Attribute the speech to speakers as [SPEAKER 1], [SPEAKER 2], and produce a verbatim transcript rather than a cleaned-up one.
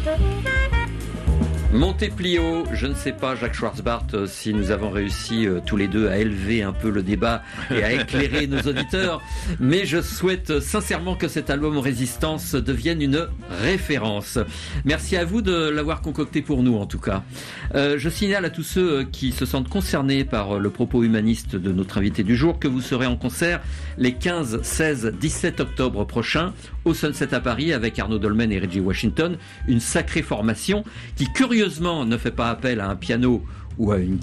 [SPEAKER 1] Monteplio, je ne sais pas, Jacques Schwarzbart, si nous avons réussi euh, tous les deux à élever un peu le débat et à éclairer nos auditeurs, mais je souhaite sincèrement que cet album Résistance devienne une référence. Merci à vous de l'avoir concocté pour nous en tout cas. Euh, je signale à tous ceux qui se sentent concernés par le propos humaniste de notre invité du jour que vous serez en concert les quinze, seize, dix-sept octobre prochains au Sunset à Paris avec Arnaud Dolmen et Reggie Washington, une sacrée formation qui curieusement ne fait pas appel à un piano ou à une